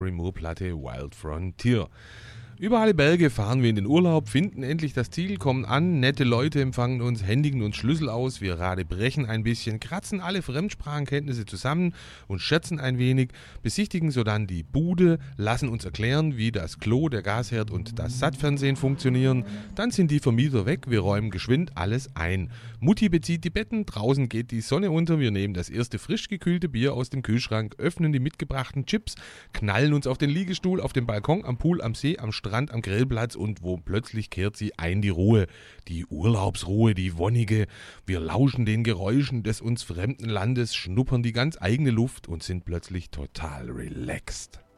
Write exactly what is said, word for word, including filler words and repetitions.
Moore-Platte Wild Frontier. Über alle Berge fahren wir in den Urlaub, finden endlich das Ziel, kommen an, nette Leute empfangen uns, händigen uns Schlüssel aus, wir radebrechen ein bisschen, kratzen alle Fremdsprachenkenntnisse zusammen und schätzen ein wenig, besichtigen sodann die Bude, lassen uns erklären, wie das Klo, der Gasherd und das Sattfernsehen funktionieren, dann sind die Vermieter weg, wir räumen geschwind alles ein. Mutti bezieht die Betten, draußen geht die Sonne unter, wir nehmen das erste frisch gekühlte Bier aus dem Kühlschrank, öffnen die mitgebrachten Chips, knallen uns auf den Liegestuhl, auf dem Balkon, am Pool, am See, am Strand, am Grillplatz und wo plötzlich kehrt sie ein, die Ruhe, die Urlaubsruhe, die wonnige. Wir lauschen den Geräuschen des uns fremden Landes, schnuppern die ganz eigene Luft und sind plötzlich total relaxed.